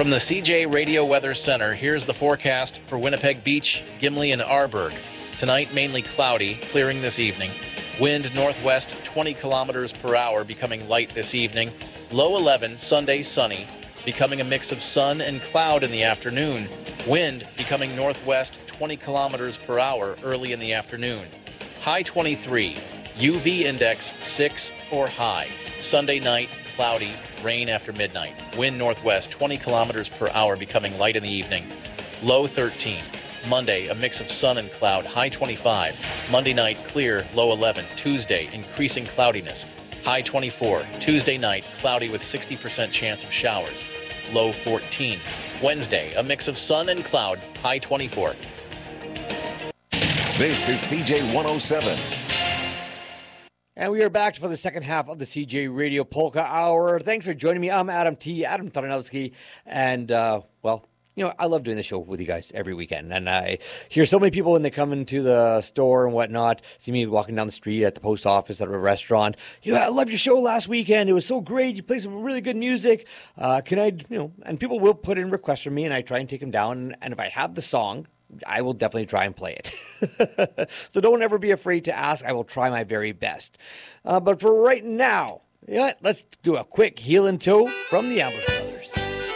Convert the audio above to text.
From the CJ Radio Weather Center, here's the forecast for Winnipeg Beach, Gimli, and Arborg. Tonight, mainly cloudy, clearing this evening. Wind northwest 20 kilometers per hour, becoming light this evening. Low 11, Sunday sunny, becoming a mix of sun and cloud in the afternoon. Wind becoming northwest 20 kilometers per hour early in the afternoon. High 23, UV index 6 or high. Sunday night, cloudy, rain after midnight. Wind northwest 20 kilometers per hour, becoming light in the evening. Low 13. Monday, a mix of sun and cloud, high 25. Monday night, clear, low 11. Tuesday, increasing cloudiness, high 24. Tuesday night, cloudy with 60% chance of showers, low 14. Wednesday, a mix of sun and cloud, high 24. This is CJ 107. And we are back for the second half of the CJ Radio Polka Hour. Thanks for joining me. I'm Adam Taranowski. And, I love doing the show with you guys every weekend. And I hear so many people when they come into the store and whatnot, see me walking down the street at the post office, at a restaurant. I love your show last weekend. It was so great. You played some really good music. And people will put in requests for me, and I try and take them down. And if I have the song, I will definitely try and play it. So don't ever be afraid to ask. I will try my very best. But for right now, let's do a quick heel and toe from the Ambush Brothers.